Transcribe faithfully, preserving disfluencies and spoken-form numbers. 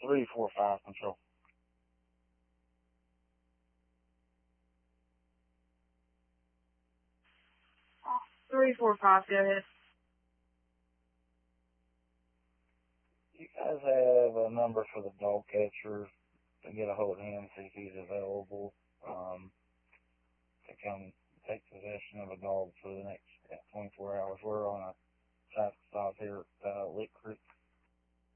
three four five control. Three four five, go ahead. You guys have a number for the dog catcher to get a hold of him, see if he's available, um, to come take possession of a dog for the next twenty-four hours. We're on a traffic stop here at uh, Lick Creek.